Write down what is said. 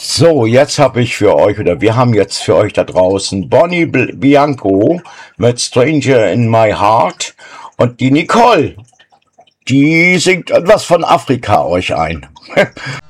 So, jetzt habe ich für euch, oder wir haben jetzt für euch da draußen Bonnie Bianco mit Stranger in My Heart und die Nicole, die singt etwas von Afrika euch ein.